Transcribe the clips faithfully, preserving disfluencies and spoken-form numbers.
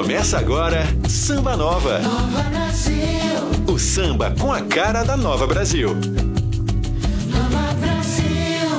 Começa agora Samba Nova. Nova Brasil. O samba com a cara da Nova Brasil. Nova Brasil.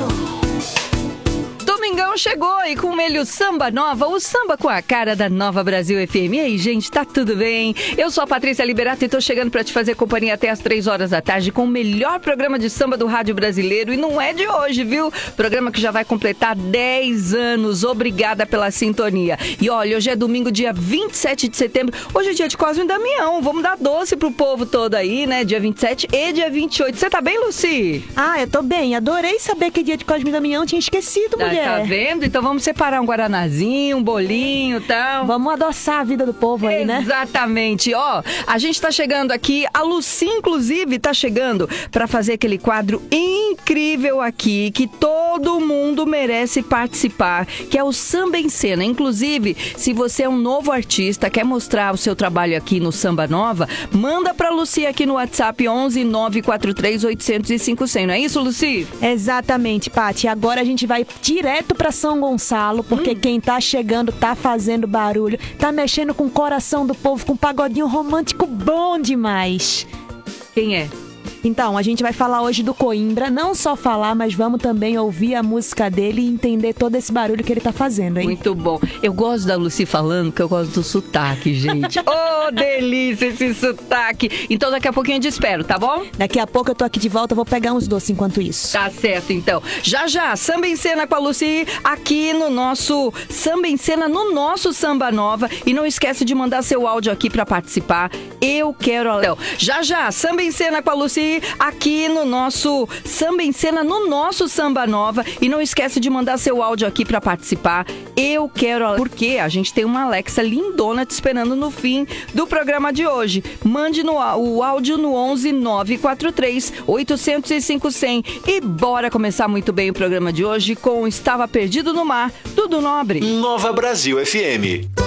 Domingão chegou e com ele o Samba Nova, o samba com a cara da Nova Brasil F M. E aí, gente, tá tudo bem? Eu sou a Patrícia Liberato e tô chegando pra te fazer companhia até as três horas da tarde com o melhor programa de samba do rádio brasileiro. E não é de hoje, viu? Programa que já vai completar dez anos. Obrigada pela sintonia. E olha, hoje é domingo, dia vinte e sete de setembro. Hoje é dia de Cosme e Damião. Vamos dar doce pro povo todo aí, né? Dia vinte e sete e dia vinte e oito. Você tá bem, Lucy? Ah, eu tô bem. Adorei saber que é dia de Cosme e Damião. Tinha esquecido, mulher. Tá vendo? Então vamos separar um guaranazinho, um bolinho e tal. Vamos adoçar a vida do povo aí, né? Exatamente. Ó, a gente tá chegando aqui, a Lucy, inclusive, tá chegando pra fazer aquele quadro incrível aqui, que todo mundo merece participar, que é o Samba em Cena. Inclusive, se você é um novo artista, quer mostrar o seu trabalho aqui no Samba Nova, manda pra Lucy aqui no WhatsApp onze nove quatro três oito zero zero cinco zero. Não é isso, Lucy? Exatamente, Paty. Agora a gente vai direto pra São Gonçalo, porque hum. quem tá chegando tá fazendo barulho, tá mexendo com o coração do povo, com um pagodinho romântico bom demais. Quem é? Então, a gente vai falar hoje do Coimbra, não só falar, mas vamos também ouvir a música dele e entender todo esse barulho que ele tá fazendo, hein? Muito bom. Eu gosto da Lucy falando, que eu gosto do sotaque, gente. Oh, delícia esse sotaque. Então, daqui a pouquinho eu te espero, tá bom? Daqui a pouco eu tô aqui de volta, vou pegar uns doces enquanto isso. Tá certo, então. Já, já, Samba em Cena com a Lucy, aqui no nosso Samba em Cena, no nosso Samba Nova. E não esquece de mandar seu áudio aqui pra participar. Eu quero... Então, já, já, Samba em Cena com a Lucy, aqui no nosso Samba em Cena, no nosso Samba Nova. E não esquece de mandar seu áudio aqui pra participar. Eu quero... Porque a gente tem uma Alexa lindona te esperando no fim do programa de hoje. Mande no, o áudio no onze nove quatro três oito zero cinco zero zero. E bora começar muito bem o programa de hoje com Estava Perdido no Mar, Dudu Nobre. Nova Brasil F M.